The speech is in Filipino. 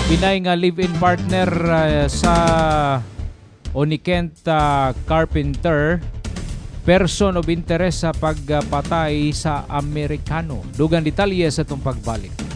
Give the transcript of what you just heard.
Pinay nga live-in partner sa Onikent Carpenter, person of interest sa pagpatay sa Amerikano. Dugang detalye sa itong pagbalik.